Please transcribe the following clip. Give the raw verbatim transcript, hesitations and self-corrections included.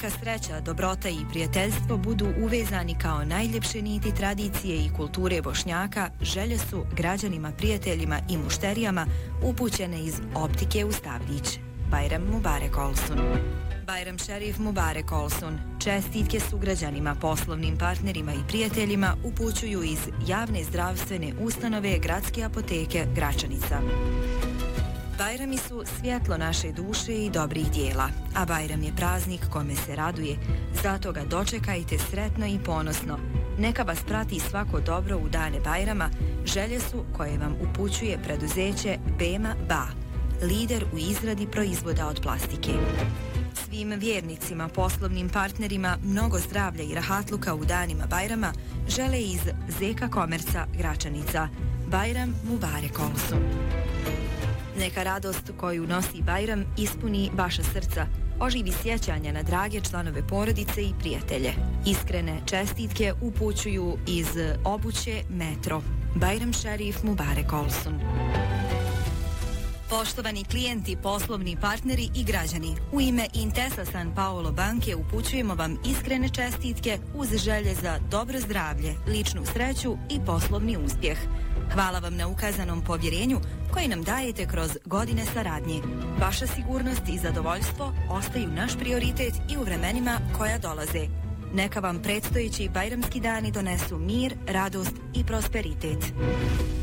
neka sreća, dobrota i prijateljstvo budu uvezani kao najljepše niti tradicije i kulture Bošnjaka, želje su građanima, prijateljima i mušterijama upućene iz optike u Stavljić. Bajram Mubarek Olsun. Bajram Šerif Mubarek Olsun. Čestitke sugrađanima, poslovnim partnerima i prijateljima upućuju iz javne zdravstvene ustanove Gradske apoteke Gračanica. Bajrami su svjetlo naše duše i dobrih dijela, a Bajram je praznik kome se raduje. Zato ga dočekajte sretno i ponosno. Neka vas prati svako dobro u dane Bajrama, želje su koje vam upućuje preduzeće Bema Ba, lider u izradi proizvoda od plastike. Svim vjernicima, poslovnim partnerima, mnogo zdravlja i rahatluka u danima Bajrama žele iz Zeka Komerca Gračanica. Bajram Mubarek Olsun. Neka radost koju nosi Bajram ispuni vaša srca, oživi sjećanja na drage članove porodice i prijatelje. Iskrene čestitke upućuju iz obuće Metro. Bajram Šerif Mubarek Olsun. Poštovani klijenti, poslovni partneri i građani, u ime Intesa San Paolo banke upućujemo vam iskrene čestitke uz želje za dobro zdravlje, ličnu sreću i poslovni uspjeh. Hvala vam na ukazanom povjerenju koje nam dajete kroz godine saradnje. Vaša sigurnost i zadovoljstvo ostaju naš prioritet i u vremenima koja dolaze. Neka vam predstojeći bajramski dani donesu mir, radost i prosperitet.